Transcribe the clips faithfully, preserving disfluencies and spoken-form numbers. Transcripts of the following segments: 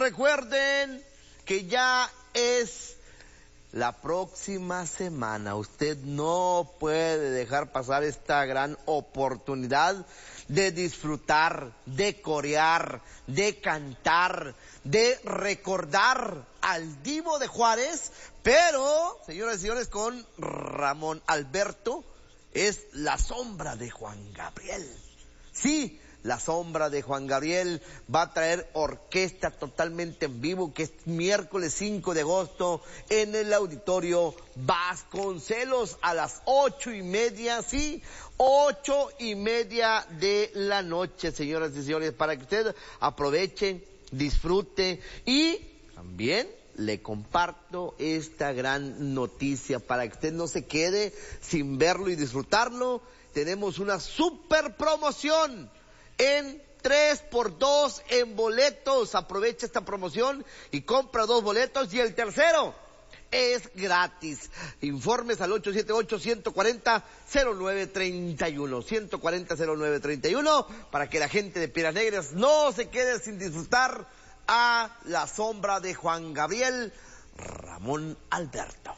recuerden que ya es la próxima semana. Usted no puede dejar pasar esta gran oportunidad de disfrutar, de corear, de cantar, de recordar al Divo de Juárez, pero, señoras y señores, con Ramón Alberto, es la sombra de Juan Gabriel. Sí, la sombra de Juan Gabriel va a traer orquesta totalmente en vivo, que es miércoles cinco de agosto en el Auditorio Vasconcelos a las ocho y media, sí, ocho y media de la noche, señoras y señores, para que usted aproveche, disfrute y también le comparto esta gran noticia para que usted no se quede sin verlo y disfrutarlo. Tenemos una super promoción en tres por dos en boletos. Aprovecha esta promoción y compra dos boletos y el tercero es gratis. Informes al ocho siete ocho, uno cuatro cero, cero nueve tres uno, uno cuatro cero, cero nueve tres uno, para que la gente de Piedras Negras no se quede sin disfrutar a la sombra de Juan Gabriel, Ramón Alberto.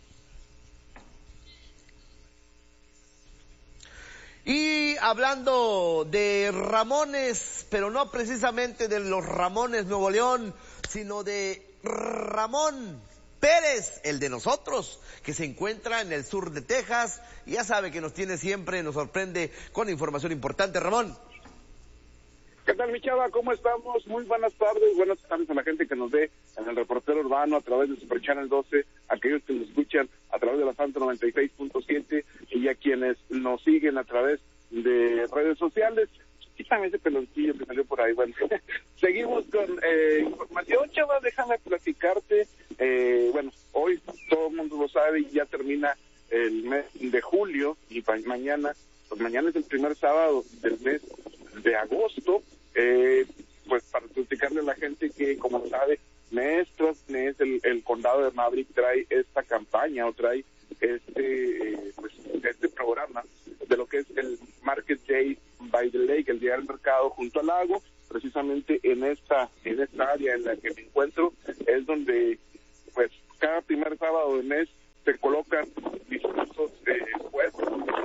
Y hablando de Ramones, pero no precisamente de los Ramones Nuevo León, sino de Ramón Pérez, el de nosotros, que se encuentra en el sur de Texas, y ya sabe que nos tiene siempre, nos sorprende con información importante. Ramón. ¿Qué tal, mi chava? ¿Cómo estamos? Muy buenas tardes, buenas tardes a la gente que nos ve en el Reportero Urbano a través de Super Channel doce, aquellos que nos escuchan a través de la Santa noventa y seis punto siete y a quienes nos siguen a través de redes sociales. Quítame ese peloncillo que salió por ahí. Bueno, seguimos con eh, información, chava, déjame platicarte. Eh, bueno, hoy todo el mundo lo sabe y ya termina el mes de julio y pa- mañana, pues mañana es el primer sábado del mes de agosto. Eh, pues para platicarle a la gente que, como sabe, mes tras mes el, el condado de Maverick trae esta campaña o trae este eh, pues este programa de lo que es el Market Day by the Lake, el día del mercado junto al lago. Precisamente en esta en esta área en la que me encuentro es donde pues cada primer sábado del mes se colocan distintos eh, puestos,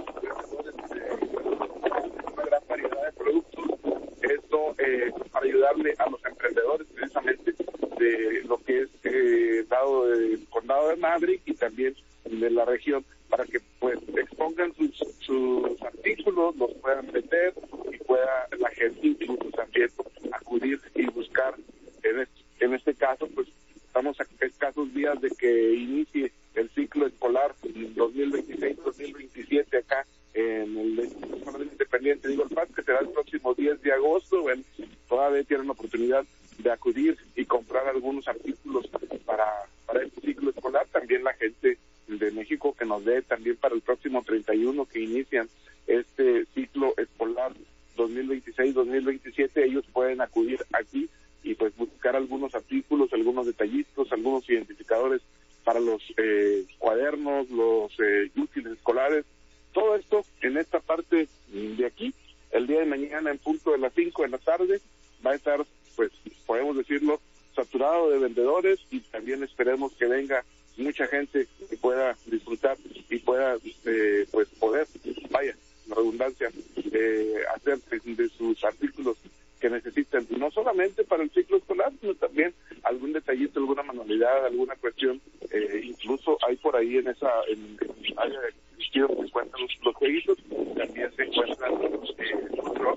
una gran variedad de productos. Esto eh, para ayudarle a los emprendedores precisamente de lo que es eh, dado del condado de Maverick y también de la región, para que pues expongan sus, sus artículos, los puedan vender y pueda la gente incluso también acudir y buscar. En este, en este caso pues estamos a escasos días de que inicie el ciclo escolar dos mil veintiséis dos mil veintisiete acá en el Independiente de Eagle Pass, que será el próximo diez de agosto. Bueno, todavía tienen la oportunidad de acudir y comprar algunos artículos para, para este ciclo escolar. También la gente de México que nos ve también para el próximo treinta y uno que inician este ciclo escolar dos mil veintiséis dos mil veintisiete, ellos pueden acudir aquí y pues buscar algunos artículos, algunos detallitos, algunos identificadores para los eh, cuadernos, los eh, útiles escolares. Todo esto en esta parte de aquí. El día de mañana en punto de las cinco de la tarde va a estar, pues podemos decirlo, saturado de vendedores, y también esperemos que venga mucha gente que pueda disfrutar y pueda eh, pues poder, vaya, la redundancia, eh, hacer de sus artículos que necesitan, no solamente para el ciclo escolar, sino también algún detallito, alguna manualidad, alguna cuestión. Eh, incluso hay por ahí en esa en, en área de cristiano se encuentran los, los jueguitos, también se encuentran eh, los drops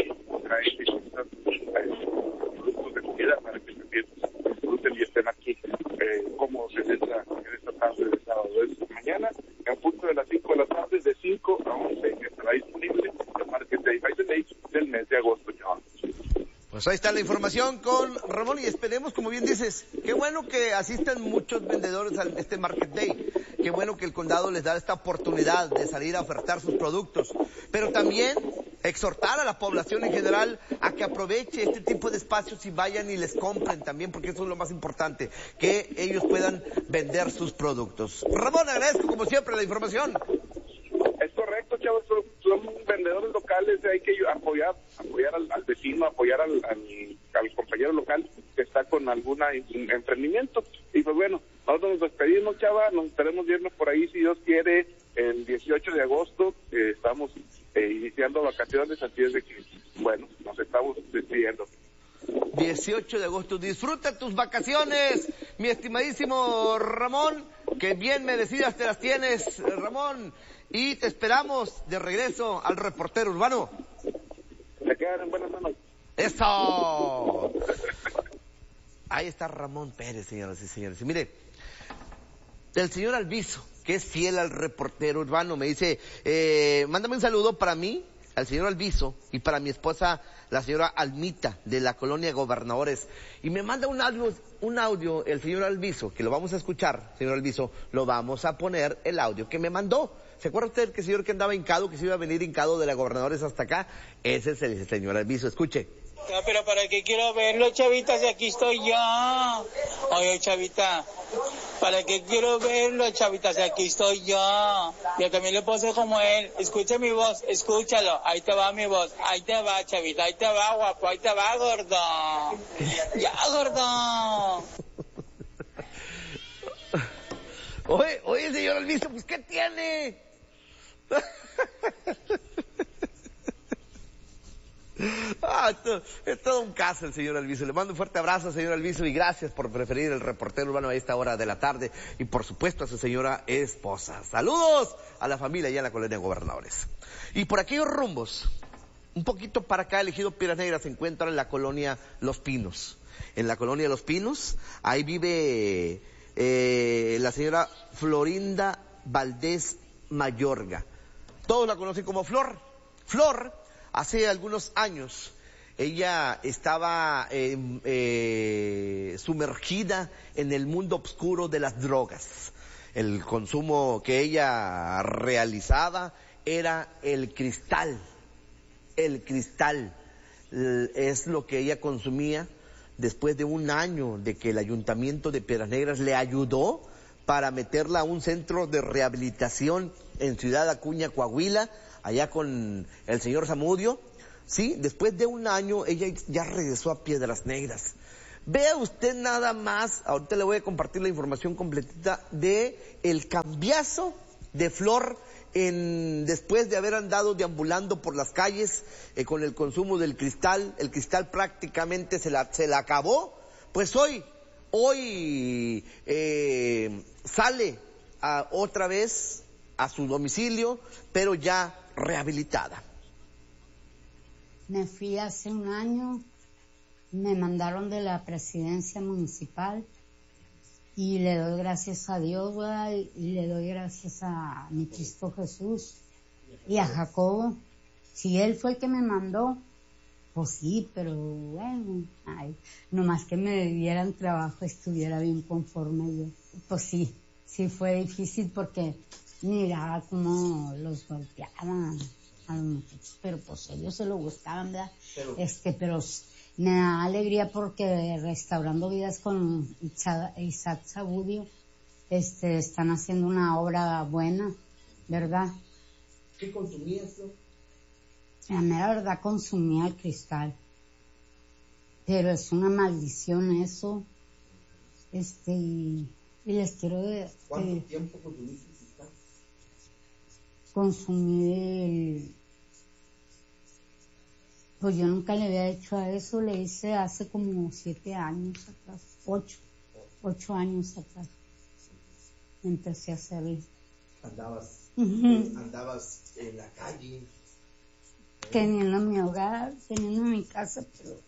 y traen distintos eh, productos de comida para que también disfruten y estén aquí eh, cómodos en esta, en esta tarde de sábado. Es mañana, en punto de las cinco de la tarde, de cinco a once, que estará disponible el Market Day by the Lake del mes de agosto. Ya. Pues ahí está la información con Ramón, y esperemos, como bien dices, qué bueno que asistan muchos vendedores a este Market Day, qué bueno que el condado les da esta oportunidad de salir a ofertar sus productos, pero también exhortar a la población en general a que aproveche este tipo de espacios y vayan y les compren también, porque eso es lo más importante, que ellos puedan vender sus productos. Ramón, agradezco como siempre la información. Es correcto, chavos, son, son vendedores locales, hay que apoyar, apoyar al, al vecino, apoyar al, al, al compañero local que está con algún emprendimiento. Y pues bueno, nosotros nos despedimos, Chava, nos estaremos viendo por ahí, si Dios quiere, el dieciocho de agosto, eh, estamos eh, iniciando vacaciones, así es de que, bueno, nos estamos despidiendo. dieciocho de agosto, disfruta tus vacaciones, mi estimadísimo Ramón, que bien merecidas te las tienes, Ramón, y te esperamos de regreso al Reportero Urbano. Se quedan en buenas manos. ¡Eso! Ahí está Ramón Pérez, señoras y señores. Y mire, el señor Alviso, que es fiel al Reportero Urbano, me dice, eh, mándame un saludo para mí, al señor Alviso, y para mi esposa, la señora Almita, de la colonia Gobernadores. Y me manda un audio, un audio el señor Alviso, que lo vamos a escuchar, señor Alviso, lo vamos a poner el audio que me mandó. ¿Se acuerda usted que el señor que andaba hincado, que se iba a venir hincado de la Gobernadores hasta acá? Ese es el señor Alviso, escuche. No, pero ¿para qué quiero verlo, chavita, si aquí estoy yo? Oye, chavita, ¿para qué quiero verlo, chavita, si aquí estoy yo? Yo también le puedo ser como él. Escucha mi voz, escúchalo. Ahí te va mi voz. Ahí te va, chavita, ahí te va, guapo, ahí te va, gordo. Ya, gordo. Oye, oye, señor Alviso, pues, ¿qué tiene? Ah, esto, es todo un caso el señor Alviso. Le mando un fuerte abrazo, señor Alviso, y gracias por preferir el Reportero Urbano a esta hora de la tarde, y por supuesto a su señora esposa. Saludos a la familia allá en la colonia Gobernadores. Y por aquellos rumbos, un poquito para acá, el ejido Piedras Negras se encuentra en la colonia Los Pinos. En la colonia Los Pinos, ahí vive eh, la señora Florinda Valdés Mayorga. Todos la conocen como Flor. Flor, hace algunos años, ella estaba eh, eh, sumergida en el mundo oscuro de las drogas. El consumo que ella realizaba era el cristal. El cristal es lo que ella consumía después de un año de que el Ayuntamiento de Piedras Negras le ayudó para meterla a un centro de rehabilitación en Ciudad Acuña, Coahuila, allá con el señor Zamudio. Sí, después de un año ella ya regresó a Piedras Negras. Vea usted nada más, ahorita le voy a compartir la información completita de el cambiazo de Flor en, después de haber andado deambulando por las calles eh, con el consumo del cristal. El cristal prácticamente se la, se la acabó. Pues hoy, hoy eh, sale a, otra vez a su domicilio, pero ya rehabilitada. Me fui hace un año, me mandaron de la presidencia municipal y le doy gracias a Dios, ¿verdad? Y le doy gracias a mi Cristo Jesús y a Jacobo. Si él fue el que me mandó, pues sí, pero bueno, ay, nomás que me dieran trabajo, estuviera bien conforme yo. Pues sí, sí fue difícil porque miraba cómo los golpeaban a los muchachos, pero pues ellos se lo gustaban, ¿verdad? Pero, este, pero me da alegría porque Restaurando Vidas con Isaac Zamudio, este, están haciendo una obra buena, ¿verdad? ¿Qué consumías tú? La mera verdad consumía el cristal, pero es una maldición eso, este, y, y les quiero de, ¿Cuánto eh, tiempo consumiste el cristal? Consumí el... Pues yo nunca le había hecho a eso, le hice hace como siete años atrás, ocho, ocho años atrás. Empecé a hacerlo. Andabas, Uh-huh. andabas en la calle. Teniendo mi hogar, teniendo mi casa, pero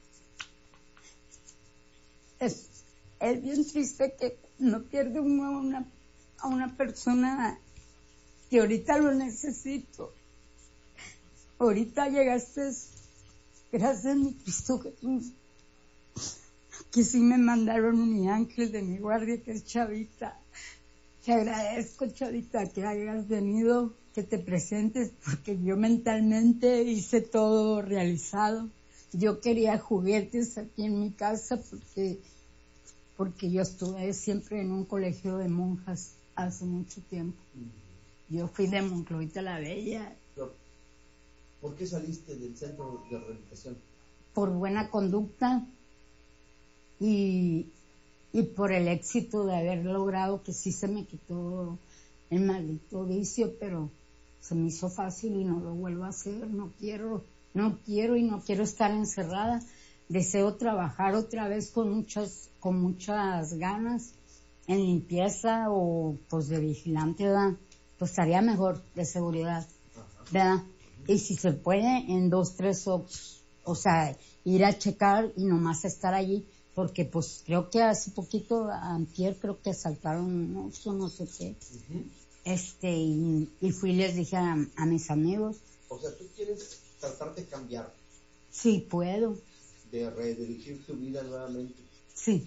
es, es bien triste que no pierde uno a una, a una persona que ahorita lo necesito. Ahorita llegaste, gracias a mi Cristo Jesús, que sí me mandaron mi ángel de mi guardia, que es Chavita. Te agradezco, Chavita, que hayas venido, que te presentes, porque yo mentalmente hice todo realizado. Yo quería juguetes aquí en mi casa porque, porque yo estuve siempre en un colegio de monjas hace mucho tiempo. Yo fui de Monclovita la Bella. ¿Por qué saliste del centro de rehabilitación? Por buena conducta, y, y por el éxito de haber logrado que sí se me quitó el maldito vicio, pero se me hizo fácil y no lo vuelvo a hacer. No quiero, no quiero y no quiero estar encerrada. Deseo trabajar otra vez con muchas, con muchas ganas en limpieza o pues de vigilante, ¿verdad? Pues estaría mejor de seguridad, ¿verdad? Y si se puede en dos, tres ops, o sea, ir a checar y nomás estar allí, porque pues creo que hace poquito, antier creo que asaltaron un oxxo, no sé qué. Uh-huh. Este, y, y fui y les dije a, a mis amigos. O sea, ¿tú quieres tratar de cambiar? Sí, puedo. De redirigir tu vida nuevamente. Sí.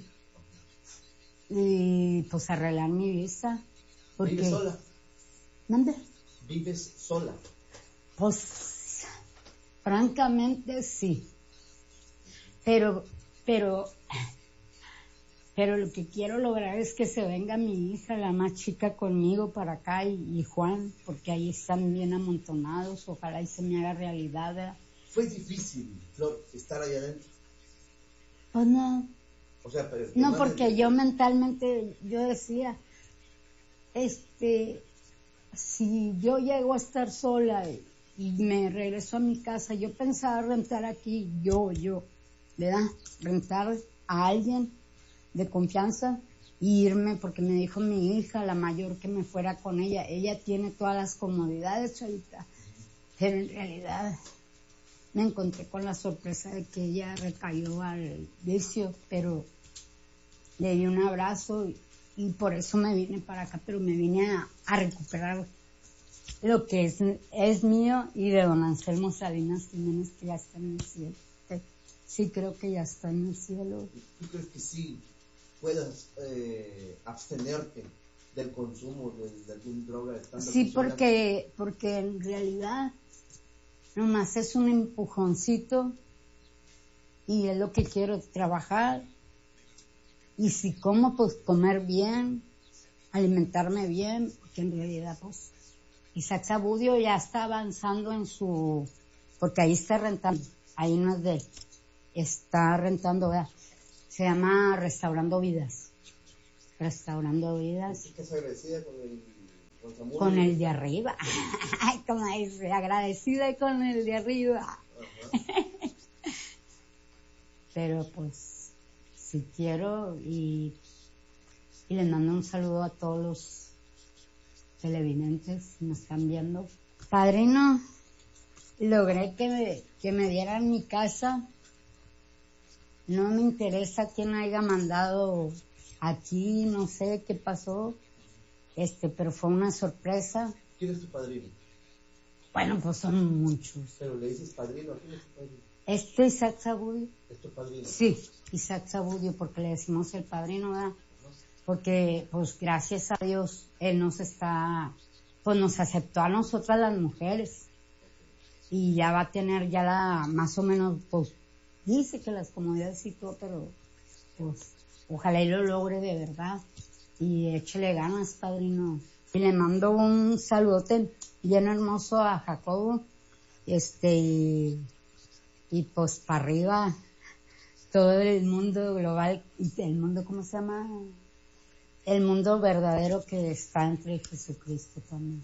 Y pues arreglar mi vista. Porque... ¿Vives sola? ¿Dónde? ¿Vives sola? Pues, francamente sí. Pero, pero, pero lo que quiero lograr es que se venga mi hija, la más chica, conmigo para acá y, y Juan, porque ahí están bien amontonados. Ojalá y se me haga realidad, ¿verdad? ¿Fue difícil, Flor, estar allá adentro? Pues no. O sea, pero no, porque de... yo mentalmente, yo decía, este, si yo llego a estar sola y, y me regreso a mi casa, yo pensaba rentar aquí, yo, yo, ¿verdad? Rentar a alguien de confianza e irme, porque me dijo mi hija, la mayor, que me fuera con ella. Ella tiene todas las comodidades, chavita, pero en realidad me encontré con la sorpresa de que ella recayó al vicio, pero le di un abrazo y, y por eso me vine para acá, pero me vine a, a recuperar lo que es, es mío y de don Anselmo Salinas Jiménez, que ya está en el cielo. Sí, creo que ya está en el cielo. ¿Tú crees que sí puedas eh, abstenerte del consumo de, de alguna droga? Sí, porque, porque en realidad nomás es un empujoncito y es lo que quiero, trabajar. Y si como, pues comer bien, alimentarme bien, porque en realidad pues Isaac Zabudio ya está avanzando en su, porque ahí está rentando, ahí no es de él, está rentando, ¿verdad? Se llama Restaurando Vidas. Restaurando Vidas. ¿Estás agradecida con el con, Samuel? Con el de arriba? Como dice, agradecida con el de arriba. Pero pues, si quiero, y, y les mando un saludo a todos los televidentes que me están viendo. Padrino, logré que me, que me dieran mi casa. No me interesa quién haya mandado aquí, no sé qué pasó, este, pero fue una sorpresa. ¿Quién es tu padrino? Bueno, pues son muchos. ¿Pero le dices padrino? ¿A quién es tu padrino? Este Isaac Zabudio. ¿Es tu padrino? Sí, Isaac Zabudio, porque le decimos el padrino, ¿verdad? Porque, pues, gracias a Dios, él nos está, pues nos aceptó a nosotras las mujeres. Y ya va a tener ya la, más o menos, pues, dice que las comodidades y todo, pero pues ojalá y lo logre de verdad. Y échele ganas, padrino. Y le mando un saludote bien hermoso a Jacobo. Este, y, y pues para arriba, todo el mundo global, el mundo, ¿cómo se llama? El mundo verdadero que está entre Jesucristo también.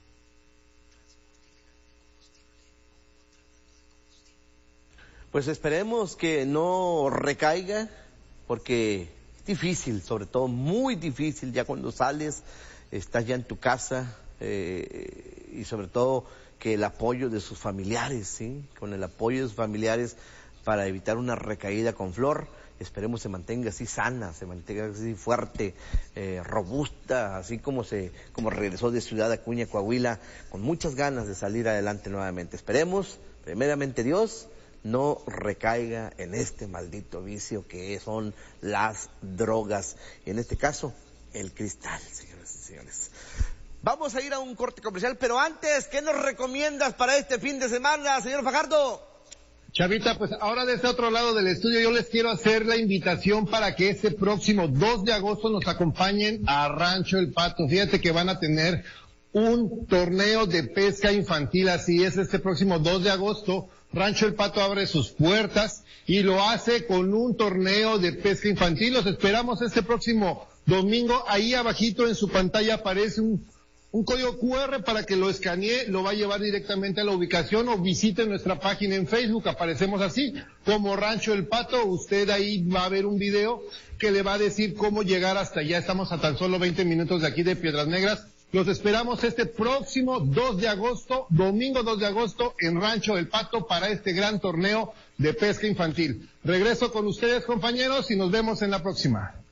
Pues esperemos que no recaiga, porque es difícil, sobre todo muy difícil ya cuando sales, estás ya en tu casa, eh, y sobre todo que el apoyo de sus familiares, ¿sí? Con el apoyo de sus familiares para evitar una recaída con Flor. Esperemos se mantenga así sana, se mantenga así fuerte, eh, robusta, así como se, como regresó de Ciudad Acuña, Coahuila, con muchas ganas de salir adelante nuevamente. Esperemos, primeramente Dios, no recaiga en este maldito vicio que son las drogas. Y en este caso, el cristal, señoras y señores. Vamos a ir a un corte comercial, pero antes, ¿qué nos recomiendas para este fin de semana, señor Fajardo? Chavita, pues ahora de este otro lado del estudio yo les quiero hacer la invitación para que este próximo dos de agosto nos acompañen a Rancho El Pato. Fíjate que van a tener un torneo de pesca infantil, así es, este próximo dos de agosto Rancho El Pato abre sus puertas y lo hace con un torneo de pesca infantil. Los esperamos este próximo domingo. Ahí abajito en su pantalla aparece un, un código cu erre para que lo escanee, lo va a llevar directamente a la ubicación, o visite nuestra página en Facebook. Aparecemos así como Rancho El Pato. Usted ahí va a ver un video que le va a decir cómo llegar hasta allá. Estamos a tan solo veinte minutos de aquí de Piedras Negras. Los esperamos este próximo dos de agosto, domingo dos de agosto, en Rancho El Pato para este gran torneo de pesca infantil. Regreso con ustedes, compañeros, y nos vemos en la próxima.